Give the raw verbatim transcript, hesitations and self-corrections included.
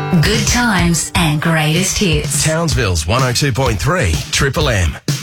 Good times and greatest hits. Townsville's one oh two point three Triple M.